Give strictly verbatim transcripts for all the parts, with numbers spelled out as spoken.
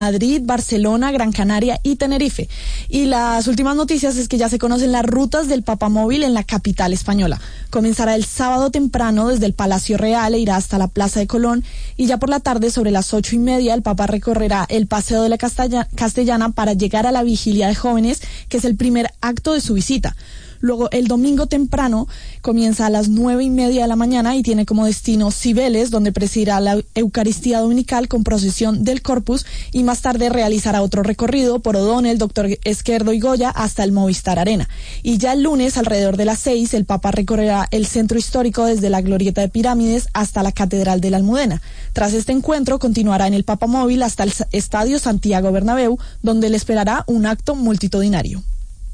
Madrid, Barcelona, Gran Canaria y Tenerife. Y las últimas noticias es que ya se conocen las rutas del Papamóvil en la capital española. Comenzará el sábado temprano desde el Palacio Real e irá hasta la Plaza de Colón, y ya por la tarde, sobre las ocho y media, el Papa recorrerá el Paseo de la Castellana para llegar a la Vigilia de Jóvenes, que es el primer acto de su visita. Luego, el domingo temprano comienza a las nueve y media de la mañana y tiene como destino Cibeles, donde presidirá la Eucaristía Dominical con procesión del Corpus, y más tarde realizará otro recorrido por O'Donnell, Doctor Esquerdo y Goya hasta el Movistar Arena. Y ya el lunes, alrededor de las seis, el Papa recorrerá el centro histórico desde la Glorieta de Pirámides hasta la Catedral de la Almudena. Tras este encuentro, continuará en el Papamóvil hasta el Estadio Santiago Bernabéu, donde le esperará un acto multitudinario.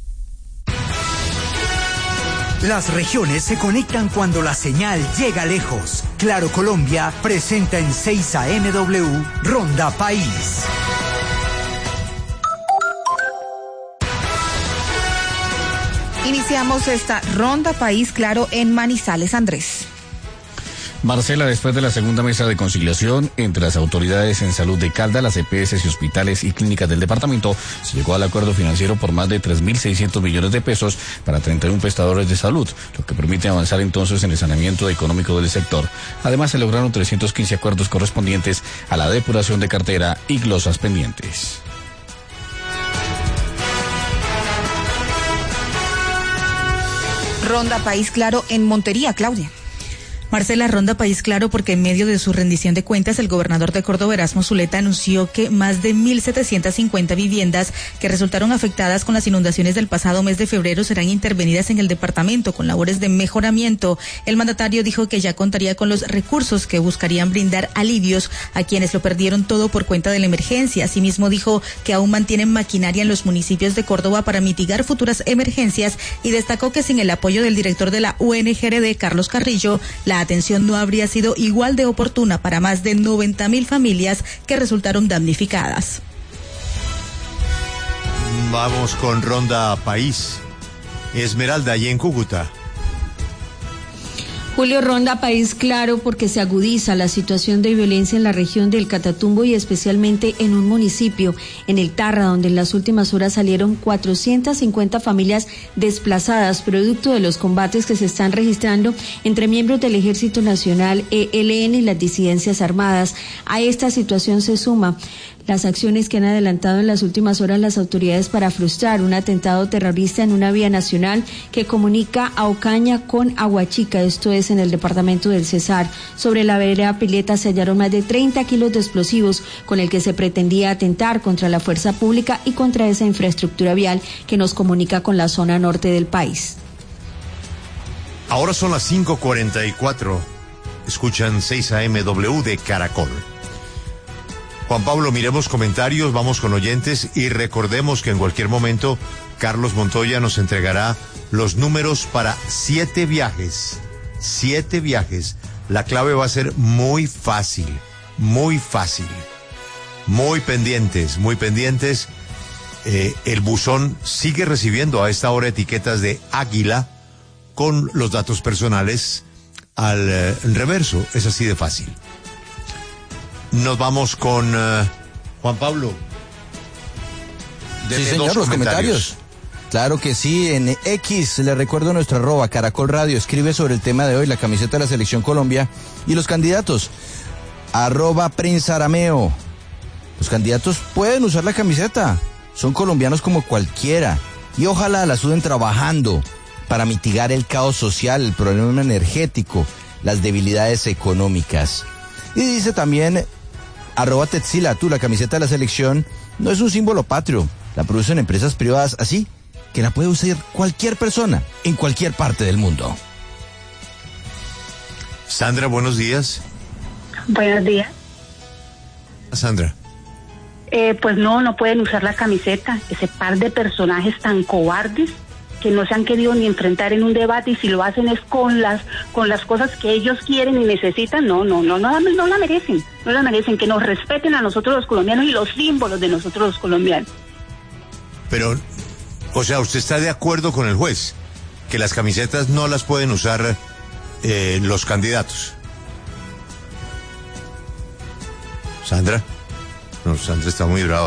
Las regiones se conectan cuando la señal llega lejos. Claro Colombia presenta en seis A M W Ronda País. Iniciamos esta Ronda País, Claro, en Manizales. Andrés. Marcela, después de la segunda mesa de conciliación entre las autoridades en salud de Caldas, las E P S y hospitales y clínicas del departamento, se llegó al acuerdo financiero por más de tres mil seiscientos millones de pesos para treinta y uno prestadores de salud, lo que permite avanzar entonces en el saneamiento económico del sector. Además, se lograron trescientos quince acuerdos correspondientes a la depuración de cartera y glosas pendientes. Ronda País, Claro, en Montería. Claudia. Marcela, Ronda País Claro, porque en medio de su rendición de cuentas, el gobernador de Córdoba, Erasmo Zuleta, anunció que más de mil setecientas cincuenta viviendas que resultaron afectadas con las inundaciones del pasado mes de febrero serán intervenidas en el departamento con labores de mejoramiento. El mandatario dijo que ya contaría con los recursos que buscarían brindar alivios a quienes lo perdieron todo por cuenta de la emergencia. Asimismo, dijo que aún mantienen maquinaria en los municipios de Córdoba para mitigar futuras emergencias, y destacó que sin el apoyo del director de la U N G R D, Carlos Carrillo, la La atención no habría sido igual de oportuna para más de noventa mil familias que resultaron damnificadas. Vamos con Ronda País. Esmeralda, allí en Cúcuta. Julio, Ronda País Claro, porque se agudiza la situación de violencia en la región del Catatumbo y especialmente en un municipio, en el Tarra, donde en las últimas horas salieron cuatrocientas cincuenta familias desplazadas, producto de los combates que se están registrando entre miembros del Ejército Nacional, E L N y las disidencias armadas. A esta situación se suma las acciones que han adelantado en las últimas horas las autoridades para frustrar un atentado terrorista en una vía nacional que comunica a Ocaña con Aguachica, esto es en el departamento del Cesar. Sobre la vereda Pileta se hallaron más de treinta kilos de explosivos con el que se pretendía atentar contra la fuerza pública y contra esa infraestructura vial que nos comunica con la zona norte del país. Ahora son las cinco cuarenta y cuatro. Escuchan seis A M W de Caracol. Juan Pablo, miremos comentarios, vamos con oyentes y recordemos que en cualquier momento Carlos Montoya nos entregará los números para siete viajes. Siete viajes. La clave va a ser muy fácil, muy fácil. Muy pendientes, muy pendientes. Eh, el buzón sigue recibiendo a esta hora etiquetas de Águila con los datos personales al eh, reverso. Es así de fácil. Nos vamos con uh, Juan Pablo. Sí, señor, los comentarios. Claro que sí, en X, le recuerdo nuestra arroba, Caracol Radio, escribe sobre el tema de hoy, la camiseta de la Selección Colombia y los candidatos. Arroba Prensa Arameo. Los candidatos pueden usar la camiseta, son colombianos como cualquiera, y ojalá la suden trabajando para mitigar el caos social, el problema energético, las debilidades económicas. Y dice también, arroba Tetzila, tú, la camiseta de la selección no es un símbolo patrio, la producen empresas privadas así que la puede usar cualquier persona en cualquier parte del mundo. Sandra, buenos días. Buenos días. Sandra. Eh, pues no, no pueden usar la camiseta, ese par de personajes tan cobardes que no se han querido ni enfrentar en un debate, y si lo hacen es con las con las cosas que ellos quieren y necesitan. No, no, no, no, no la merecen, no la merecen, que nos respeten a nosotros los colombianos y los símbolos de nosotros los colombianos. Pero, o sea, ¿usted está de acuerdo con el juez que las camisetas no las pueden usar eh, los candidatos? Sandra, No, Andrés está muy bravo.